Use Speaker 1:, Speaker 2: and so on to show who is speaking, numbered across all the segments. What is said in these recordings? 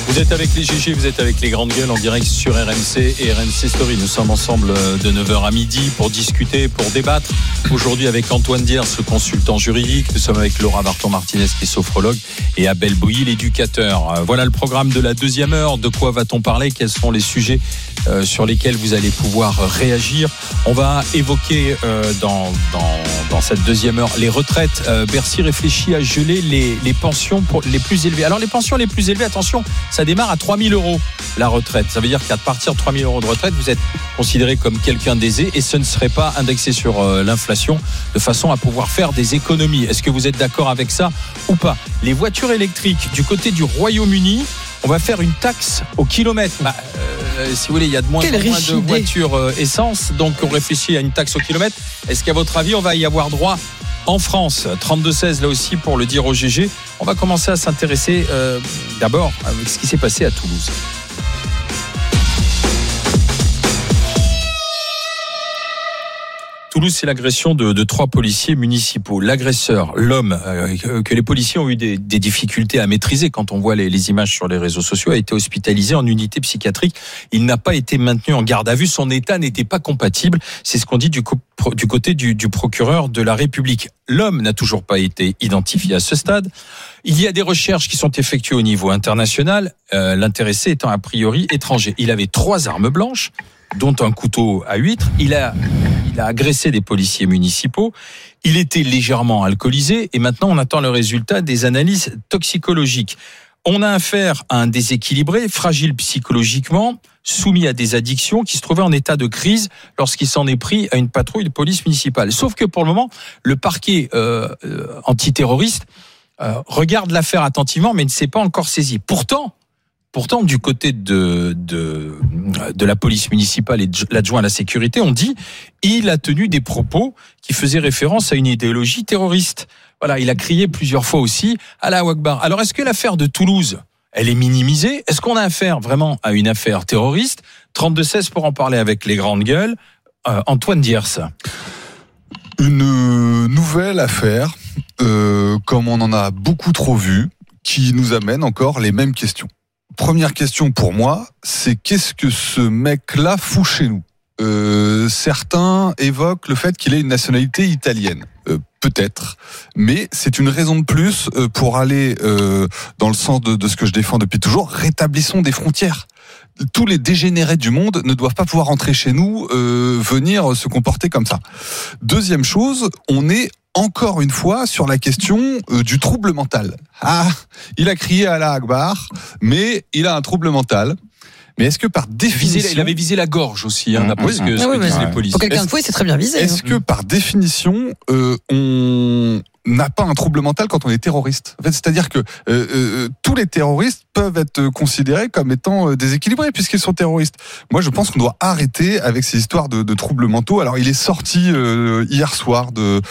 Speaker 1: Vous êtes avec les GG, vous êtes avec les grandes gueules en direct sur RMC et RMC Story. Nous sommes ensemble de 9h à midi pour discuter, pour débattre. Aujourd'hui avec Antoine Diers, le consultant juridique. Nous sommes avec Laura Barton-Martinez qui est sophrologue et Abel Bouilly, l'éducateur. Voilà le programme de la deuxième heure. De quoi va-t-on parler ? Quels sont les sujets sur lesquels vous allez pouvoir réagir ? On va évoquer dans cette deuxième heure les retraites. Bercy réfléchit à geler les pensions pour les plus élevées. Alors les pensions les plus élevées, attention, ça démarre à 3 000 € la retraite. Ça veut dire qu'à partir de 3 000 € de retraite, vous êtes considéré comme quelqu'un d'aisé et ce ne serait pas indexé sur l'inflation de façon à pouvoir faire des économies. Est-ce que vous êtes d'accord avec ça ou pas ? Les voitures électriques du côté du Royaume-Uni, on va faire une taxe au kilomètre. Si vous voulez, il y a de moins en moins de voitures essence, donc on réfléchit à une taxe au kilomètre. Est-ce qu'à votre avis, on va y avoir droit en France ? 32-16 là aussi pour le dire au GG. On va commencer à s'intéresser d'abord avec ce qui s'est passé à Toulouse. Toulouse, c'est l'agression de 3 policiers municipaux. L'agresseur, l'homme, que les policiers ont eu des difficultés à maîtriser quand on voit les images sur les réseaux sociaux, a été hospitalisé en unité psychiatrique. Il n'a pas été maintenu en garde à vue. Son état n'était pas compatible. C'est ce qu'on dit du côté du procureur de la République. L'homme n'a toujours pas été identifié à ce stade. Il y a des recherches qui sont effectuées au niveau international, l'intéressé étant a priori étranger. Il avait 3 armes blanches, dont un couteau à huître. Il a agressé des policiers municipaux. Il était légèrement alcoolisé et maintenant on attend le résultat des analyses toxicologiques. On a affaire à un déséquilibré, fragile psychologiquement, soumis à des addictions, qui se trouvait en état de crise lorsqu'il s'en est pris à une patrouille de police municipale. Sauf que pour le moment, le parquet antiterroriste regarde l'affaire attentivement mais ne s'est pas encore saisi. Pourtant, du côté de la police municipale et de l'adjoint à la sécurité, on dit il a tenu des propos qui faisaient référence à une idéologie terroriste. Voilà, il a crié plusieurs fois aussi Allahu Akbar. Alors, est-ce que l'affaire de Toulouse, elle est minimisée ? Est-ce qu'on a affaire vraiment à une affaire terroriste ? 32-16 pour en parler avec les grandes gueules. Antoine Diers.
Speaker 2: Une nouvelle affaire, comme on en a beaucoup trop vu, qui nous amène encore les mêmes questions. Première question pour moi, c'est qu'est-ce que ce mec-là fout chez nous ? Certains évoquent le fait qu'il ait une nationalité italienne. Peut-être, mais c'est une raison de plus pour aller dans le sens de ce que je défends depuis toujours. Rétablissons des frontières. Tous les dégénérés du monde ne doivent pas pouvoir rentrer chez nous, venir se comporter comme ça. Deuxième chose, on est encore une fois sur la question du trouble mental. Il a crié Allah Akbar, mais il a un trouble mental. Mais est-ce que par définition...
Speaker 1: Il avait visé la gorge aussi, d'après ce que disent les policiers.
Speaker 3: Pour quelqu'un de fouet, c'est très bien visé.
Speaker 2: Est-ce que par définition, on n'a pas un trouble mental quand on est terroriste ? En fait, c'est-à-dire que tous les terroristes peuvent être considérés comme étant déséquilibrés puisqu'ils sont terroristes. Moi, je pense qu'on doit arrêter avec ces histoires de troubles mentaux. Alors, il est sorti hier soir de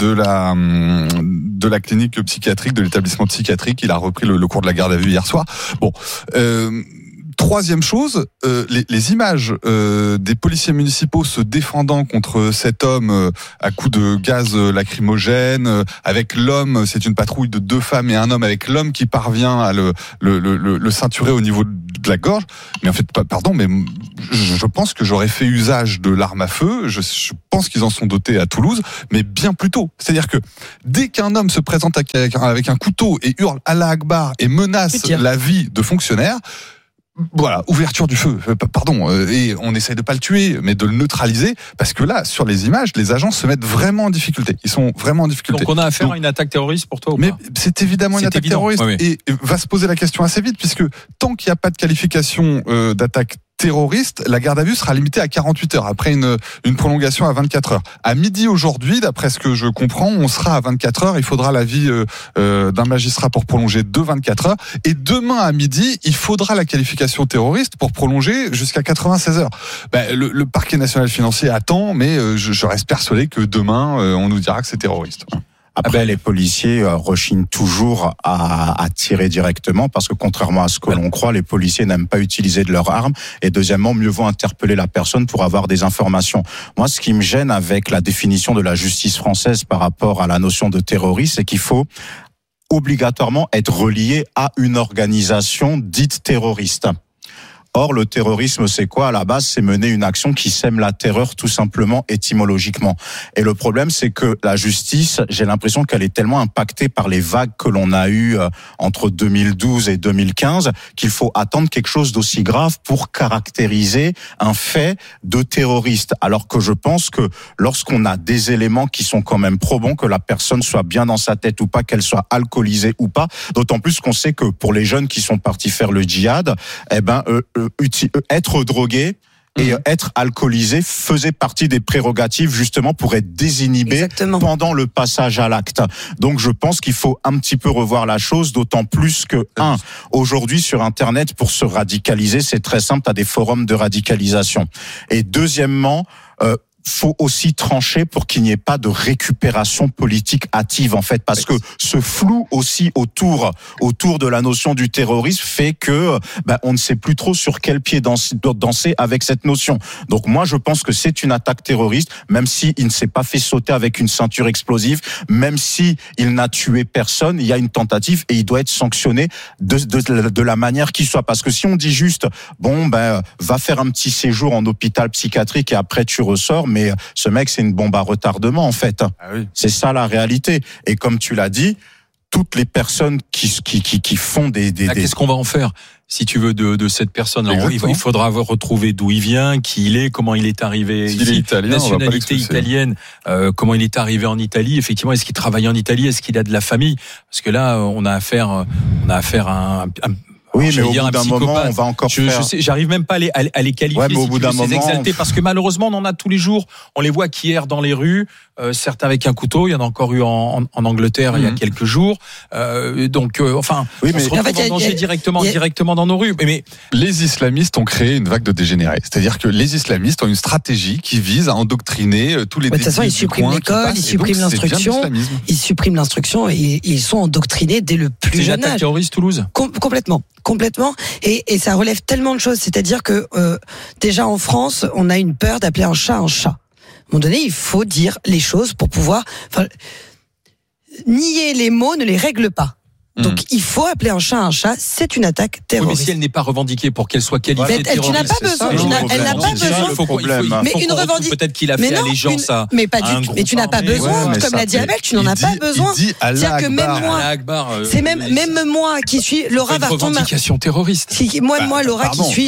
Speaker 2: la clinique psychiatrique, de l'établissement psychiatrique. Il a repris le cours de la garde à vue hier soir. Bon. Troisième chose, les images des policiers municipaux se défendant contre cet homme à coups de gaz lacrymogène, avec l'homme, c'est une patrouille de 2 femmes et un homme, avec l'homme qui parvient à le ceinturer au niveau de la gorge. Mais en fait, pardon, mais je pense que j'aurais fait usage de l'arme à feu. Je pense qu'ils en sont dotés à Toulouse, mais bien plus tôt. C'est-à-dire que dès qu'un homme se présente avec un couteau et hurle Allah Akbar et menace la vie de fonctionnaires, voilà, ouverture du feu, pardon, et on essaye de pas le tuer, mais de le neutraliser, parce que là, sur les images, les agents se mettent vraiment en difficulté. Ils sont vraiment en difficulté.
Speaker 1: Donc on a affaire à une attaque terroriste pour toi ou pas ?
Speaker 2: Mais c'est évidemment une attaque terroriste, et va se poser la question assez vite, puisque tant qu'il n'y a pas de qualification d'attaque terroriste, la garde à vue sera limitée à 48 heures, après une prolongation à 24 heures. À midi aujourd'hui, d'après ce que je comprends, on sera à 24 heures, il faudra l'avis d'un magistrat pour prolonger de 24 heures, et demain à midi, il faudra la qualification terroriste pour prolonger jusqu'à 96 heures. Le parquet national financier attend, mais je reste persuadé que demain, on nous dira que c'est terroriste.
Speaker 4: Après, les policiers rechignent toujours à tirer directement parce que contrairement à ce que l'on croit, les policiers n'aiment pas utiliser de leurs armes. Et deuxièmement, mieux vaut interpeller la personne pour avoir des informations. Moi, ce qui me gêne avec la définition de la justice française par rapport à la notion de terroriste, c'est qu'il faut obligatoirement être relié à une organisation dite terroriste. Or, le terrorisme, c'est quoi? À la base, c'est mener une action qui sème la terreur, tout simplement, étymologiquement. Et le problème, c'est que la justice, j'ai l'impression qu'elle est tellement impactée par les vagues que l'on a eues entre 2012 et 2015 qu'il faut attendre quelque chose d'aussi grave pour caractériser un fait de terroriste. Alors que je pense que lorsqu'on a des éléments qui sont quand même probants, que la personne soit bien dans sa tête ou pas, qu'elle soit alcoolisée ou pas, d'autant plus qu'on sait que pour les jeunes qui sont partis faire le djihad, être drogué et être alcoolisé faisait partie des prérogatives justement pour être désinhibé
Speaker 3: Exactement.
Speaker 4: pendant le passage à l'acte. Donc je pense qu'il faut un petit peu revoir la chose, d'autant plus que aujourd'hui sur Internet, pour se radicaliser, c'est très simple, tu as des forums de radicalisation. Et deuxièmement, faut aussi trancher pour qu'il n'y ait pas de récupération politique hâtive, en fait, parce que ce flou aussi autour de la notion du terrorisme fait que on ne sait plus trop sur quel pied danser avec cette notion. Donc moi, je pense que c'est une attaque terroriste, même si il ne s'est pas fait sauter avec une ceinture explosive, même si il n'a tué personne, il y a une tentative et il doit être sanctionné de la manière qu'il soit. Parce que si on dit juste, va faire un petit séjour en hôpital psychiatrique et après tu ressors, mais ce mec, c'est une bombe à retardement, en fait.
Speaker 2: Ah oui.
Speaker 4: C'est ça la réalité. Et comme tu l'as dit, toutes les personnes qui font des...
Speaker 1: Qu'est-ce qu'on va en faire, si tu veux, de cette personne? Alors, il faudra retrouver d'où il vient, qui il est, comment il est arrivé
Speaker 2: S'il
Speaker 1: ici.
Speaker 2: est italien,
Speaker 1: Nationalité italienne, comment il est arrivé en Italie. Effectivement, est-ce qu'il travaille en Italie? Est-ce qu'il a de la famille? Parce que là, on a affaire à un
Speaker 4: oui, mais au bout d'un moment, on va encore
Speaker 1: j'arrive même pas à les qualifier.
Speaker 4: Ouais, mais au bout d'un moment,
Speaker 1: exaltés, parce que malheureusement, on en a tous les jours. On les voit qui errent dans les rues, certains avec un couteau. Il y en a encore eu en Angleterre il y a quelques jours. On se retrouve en danger directement dans nos rues. Mais
Speaker 2: les islamistes ont créé une vague de dégénérés. C'est-à-dire que les islamistes ont une stratégie qui vise à endoctriner tous les.
Speaker 3: De toute façon, ils suppriment l'école, ils suppriment l'instruction, ils suppriment l'instruction et ils sont endoctrinés dès le plus jeune âge.
Speaker 1: C'est une attaque terroriste, Toulouse.
Speaker 3: Complètement, et ça relève tellement de choses. C'est-à-dire que déjà en France, on a une peur d'appeler un chat un chat. À un moment donné, il faut dire les choses pour pouvoir. Nier les mots ne les règle pas. Donc il faut appeler un chat, c'est une attaque terroriste.
Speaker 1: Oui, mais si elle n'est pas revendiquée pour qu'elle soit qualifiée de terroriste,
Speaker 3: tu n'as pas besoin. Elle n'a pas besoin.
Speaker 1: Mais une revendication. Peut-être qu'il a fait allégeance à.
Speaker 3: Mais pas du tout. Mais tu n'as pas besoin. Comme l'a dit Abel, tu n'en as pas besoin. C'est-à-dire que même moi, c'est même moi qui suis Laura Varton.
Speaker 1: Revendication terroriste.
Speaker 3: Moi, Laura,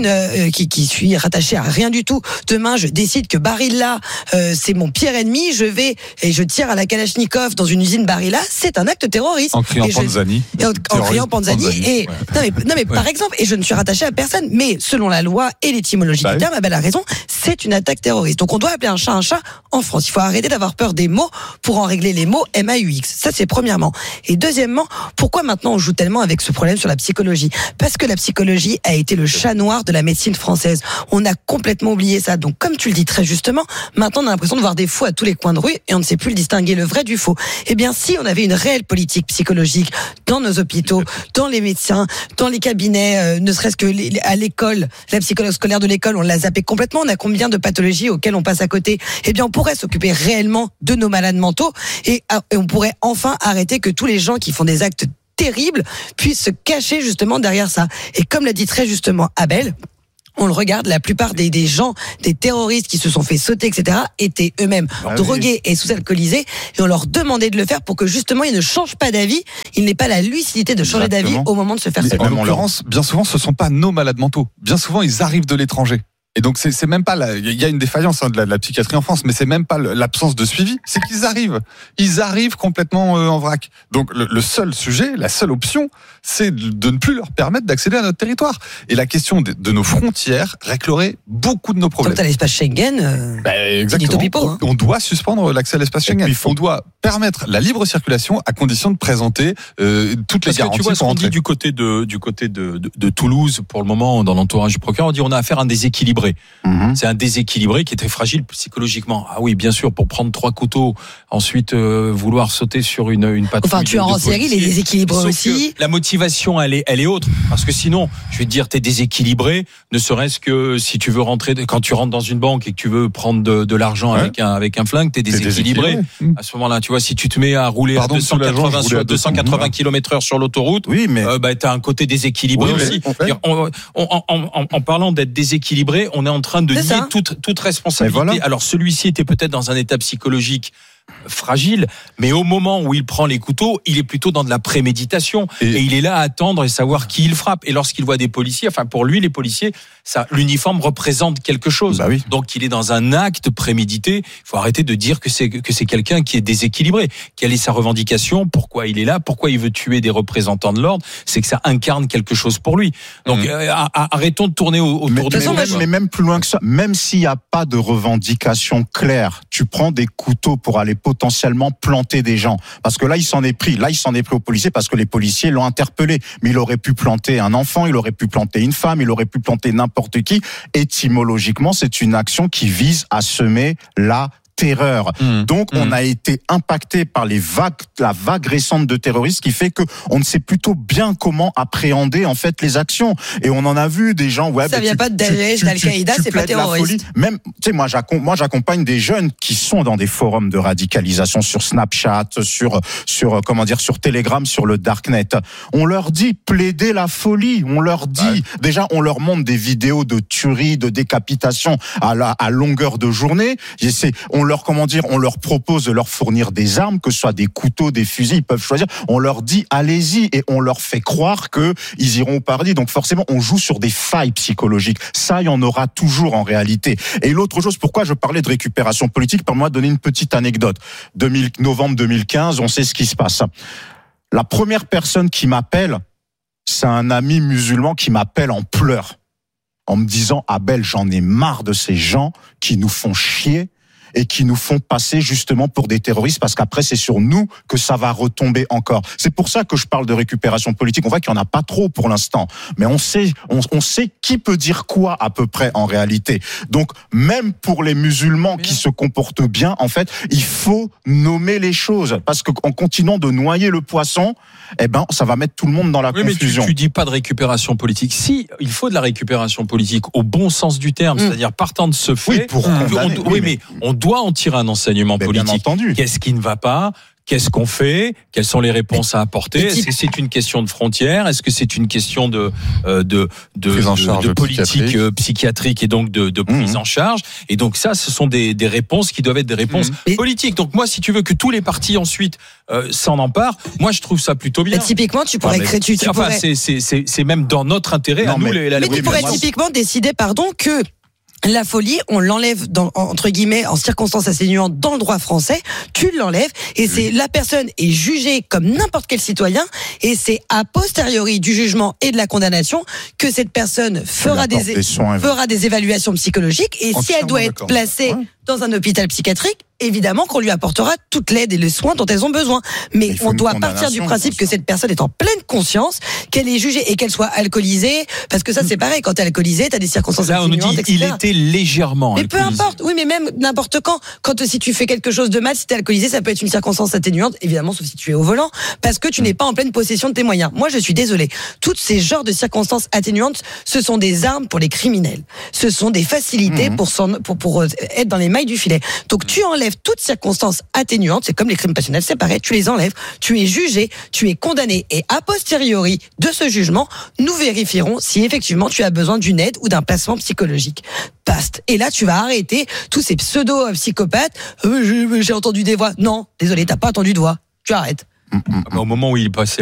Speaker 3: qui suis rattachée à rien du tout. Demain, je décide que Barilla, c'est mon pire ennemi. Je vais et je tire à la Kalachnikov dans une usine Barilla. C'est un acte terroriste.
Speaker 2: En criant Panzani.
Speaker 3: En criant Panzani et non mais par exemple, et je ne suis rattaché à personne, mais selon la loi et l'étymologie du terme, Abel a raison, c'est une attaque terroriste. Donc on doit appeler un chat en France. Il faut arrêter d'avoir peur des mots pour en régler les mots MAUX. Ça c'est premièrement. Et deuxièmement, pourquoi maintenant on joue tellement avec ce problème sur la psychologie? Parce que la psychologie a été le chat noir de la médecine française. On a complètement oublié ça. Donc comme tu le dis très justement, maintenant on a l'impression de voir des fous à tous les coins de rue et on ne sait plus distinguer le vrai du faux. Eh bien si on avait une réelle politique psychologique dans nos hôpitaux, dans les médecins, dans les cabinets, ne serait-ce que à l'école, la psychologue scolaire de l'école, on l'a zappé complètement. On a combien de pathologies auxquelles on passe à côté? Eh bien, on pourrait s'occuper réellement de nos malades mentaux et on pourrait enfin arrêter que tous les gens qui font des actes terribles puissent se cacher justement derrière ça. Et comme l'a dit très justement Abel, on le regarde, la plupart des gens, des terroristes qui se sont fait sauter, etc., étaient eux-mêmes drogués et sous-alcoolisés, et on leur demandait de le faire pour que justement ils ne changent pas d'avis, ils n'aient pas la lucidité de changer d'avis au moment de se faire sauter.
Speaker 2: En l'occurrence, bien souvent, ce sont pas nos malades mentaux. Bien souvent, ils arrivent de l'étranger. Et donc c'est même pas il y a une défaillance de la psychiatrie en France, mais c'est même pas l'absence de suivi, c'est qu'ils arrivent complètement en vrac. Donc le seul sujet, la seule option, c'est de ne plus leur permettre d'accéder à notre territoire. Et la question de nos frontières réglerait beaucoup de nos problèmes.
Speaker 3: Comme t'as l'espace Schengen,
Speaker 2: exactement.
Speaker 3: Pipo,
Speaker 2: on doit suspendre l'accès à l'espace Schengen. On doit permettre la libre circulation à condition de présenter toutes les garanties.
Speaker 1: Parce que tu vois ce qu'on dit du côté de Toulouse pour le moment dans l'entourage du procureur, on dit on a affaire à un déséquilibre. déséquilibré. C'est un déséquilibré qui est très fragile psychologiquement. Ah oui, bien sûr, pour prendre 3 couteaux, ensuite vouloir sauter sur une patrouille.
Speaker 3: Enfin, tueur en série, il est déséquilibré aussi.
Speaker 1: La motivation, elle est autre. Parce que sinon, je vais te dire, t'es déséquilibré, ne serait-ce que si tu veux rentrer, quand tu rentres dans une banque et que tu veux prendre de l'argent avec un flingue, t'es déséquilibré. À ce moment-là, tu vois, si tu te mets à rouler à 280 km/h sur l'autoroute, oui, mais t'as un côté déséquilibré aussi. En parlant d'être déséquilibré, on est en train de nier toute responsabilité. Voilà. Alors celui-ci était peut-être dans un état psychologique fragile, mais au moment où il prend les couteaux, il est plutôt dans de la préméditation et il est là à attendre et savoir qui il frappe. Et lorsqu'il voit des policiers, enfin pour lui les policiers, l'uniforme représente quelque chose. Bah oui. Donc il est dans un acte prémédité. Il faut arrêter de dire que c'est quelqu'un qui est déséquilibré. Quelle est sa revendication? Pourquoi il est là? Pourquoi il veut tuer des représentants de l'ordre? C'est que ça incarne quelque chose pour lui. Donc arrêtons de tourner autour de nous.
Speaker 4: Mais même plus loin que ça, même s'il n'y a pas de revendication claire, tu prends des couteaux pour aller potentiellement planter des gens. Parce que là, il s'en est pris. Là, il s'en est pris aux policiers parce que les policiers l'ont interpellé. Mais il aurait pu planter un enfant, il aurait pu planter une femme, il aurait pu planter n'importe qui. Étymologiquement, c'est une action qui vise à semer la terreur. Donc, on a été impacté par la vague récente de terroristes qui fait que on ne sait plutôt bien comment appréhender, en fait, les actions. Et on en a vu des gens,
Speaker 3: ça vient pas de Daesh, d'Al-Qaïda, c'est pas terroriste.
Speaker 4: Même, tu sais, moi, j'accompagne des jeunes qui sont dans des forums de radicalisation sur Snapchat, sur Telegram, sur le Darknet. On leur dit, plaidez la folie. On leur dit, déjà, on leur montre des vidéos de tueries, de décapitation à longueur de journée. On leur propose de leur fournir des armes, que ce soit des couteaux, des fusils, ils peuvent choisir. On leur dit allez-y et on leur fait croire que ils iront au paradis. Donc forcément, on joue sur des failles psychologiques. Ça, il y en aura toujours en réalité. Et l'autre chose, pourquoi je parlais de récupération politique, permets-moi de donner une petite anecdote. Novembre 2015, on sait ce qui se passe. La première personne qui m'appelle, c'est un ami musulman qui m'appelle en pleurs, en me disant Abel, j'en ai marre de ces gens qui nous font chier et qui nous font passer justement pour des terroristes, parce qu'après c'est sur nous que ça va retomber encore. C'est pour ça que je parle de récupération politique. On voit qu'il n'y en a pas trop pour l'instant, mais on sait qui peut dire quoi à peu près en réalité. Donc même pour les musulmans qui se comportent bien, en fait, il faut nommer les choses, parce qu'en continuant de noyer le poisson, ça va mettre tout le monde dans la confusion.
Speaker 1: Mais tu dis pas de récupération politique. Si, il faut de la récupération politique au bon sens du terme, c'est-à-dire partant de ce fait. Mais on doit en tirer un enseignement politique. Bien entendu. Qu'est-ce qui ne va pas? Qu'est-ce qu'on fait? Quelles sont les réponses à apporter? Est-ce que c'est une question de frontières? Est-ce que c'est une question de politique psychiatrique et donc de prise en charge? Et donc ça, ce sont des réponses qui doivent être des réponses politiques. Donc moi, si tu veux que tous les partis ensuite s'en emparent, moi je trouve ça plutôt bien.
Speaker 3: Mais typiquement, tu pourrais
Speaker 1: c'est même dans notre intérêt à nous
Speaker 3: mais tu pourrais typiquement décider, que la folie, on l'enlève entre guillemets en circonstances atténuantes dans le droit français, tu l'enlèves et c'est la personne est jugée comme n'importe quel citoyen et c'est a posteriori du jugement et de la condamnation que cette personne fera des évaluations psychologiques et si elle doit être placée dans un hôpital psychiatrique, évidemment qu'on lui apportera toute l'aide et les soins dont elles ont besoin. Mais on doit partir du principe que cette personne est en pleine conscience, qu'elle est jugée et qu'elle soit alcoolisée, parce que ça c'est pareil, quand t'es alcoolisé, t'as des circonstances atténuantes, etc.
Speaker 1: Il était légèrement alcoolisé.
Speaker 3: Mais peu importe, oui, mais même n'importe quand si tu fais quelque chose de mal, si t'es alcoolisé, ça peut être une circonstance atténuante, évidemment, sauf si tu es au volant, parce que tu n'es pas en pleine possession de tes moyens. Moi, je suis désolée. Tous ces genres de circonstances atténuantes, ce sont des armes pour les criminels. Ce sont des facilités pour être dans les mailles du filet. Donc tu enlèves toutes circonstances atténuantes, c'est comme les crimes passionnels, c'est pareil, tu les enlèves, tu es jugé, tu es condamné et a posteriori de ce jugement, nous vérifierons si effectivement tu as besoin d'une aide ou d'un placement psychologique. Basta. Et là, tu vas arrêter tous ces pseudo-psychopathes. J'ai entendu des voix. Non, désolé, t'as pas entendu de voix. Tu arrêtes.
Speaker 1: Au moment où il passait